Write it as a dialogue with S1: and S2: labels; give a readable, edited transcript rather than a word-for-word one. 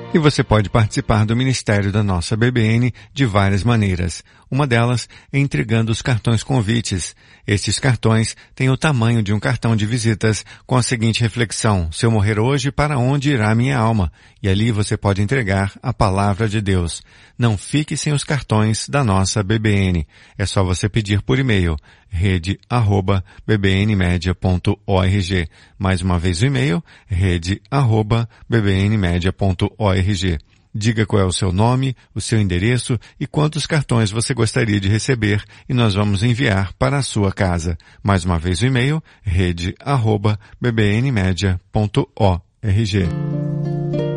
S1: E você pode participar do Ministério da nossa BBN de várias maneiras. Uma delas é entregando os cartões convites. Estes cartões têm o tamanho de um cartão de visitas com a seguinte reflexão: se eu morrer hoje, para onde irá minha alma? E ali você pode entregar a palavra de Deus. Não fique sem os cartões da nossa BBN. É só você pedir por e-mail, rede@bbnmedia.org. Mais uma vez o e-mail, rede@bbnmedia.org. Diga qual é o seu nome, o seu endereço e quantos cartões você gostaria de receber e nós vamos enviar para a sua casa. Mais uma vez o e-mail, rede@bbnmedia.org.